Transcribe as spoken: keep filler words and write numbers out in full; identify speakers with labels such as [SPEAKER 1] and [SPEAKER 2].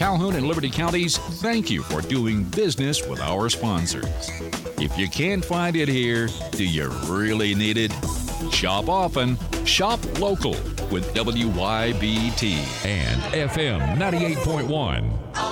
[SPEAKER 1] Calhoun and Liberty Counties, thank you for doing business with our sponsors. If you can't find it here, do you really need it? Shop often, shop local with W Y B T
[SPEAKER 2] and F M ninety-eight point one.